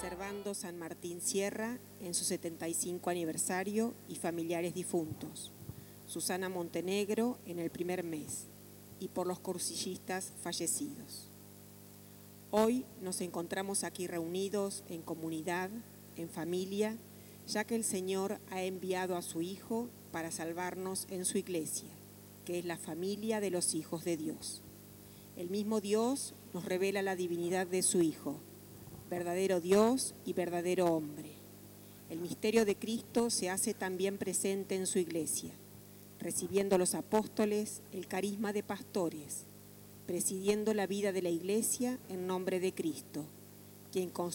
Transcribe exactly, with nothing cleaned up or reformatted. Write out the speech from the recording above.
Servando San Martín Sierra en su setenta y cinco aniversario y familiares difuntos. Susana Montenegro en el primer mes y por los cursillistas fallecidos. Hoy nos encontramos aquí reunidos en comunidad, en familia, ya que el Señor ha enviado a su Hijo para salvarnos en su iglesia, que es la familia de los hijos de Dios. El mismo Dios nos revela la divinidad de su Hijo, verdadero Dios y verdadero hombre. El misterio de Cristo se hace también presente en su iglesia, recibiendo los apóstoles el carisma de pastores, presidiendo la vida de la iglesia en nombre de Cristo, quien